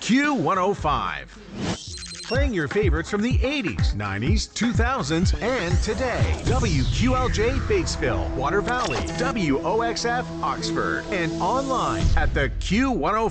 Q105. Playing your favorites from the 80s, 90s, 2000s, and today. WQLJ Batesville, Water Valley, WOXF Oxford, and online at the Q105.